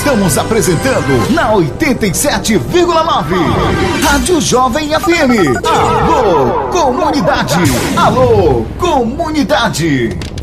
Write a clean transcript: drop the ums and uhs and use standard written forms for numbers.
Estamos apresentando na 87,9 Rádio Jovem FM. Alô, comunidade! Alô, comunidade!